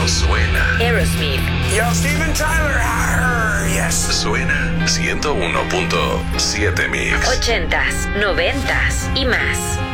no suena. Aerosmith. Yo, Steven Tyler. Yes. Suena 101.7 Mix. 80s, 90s y más.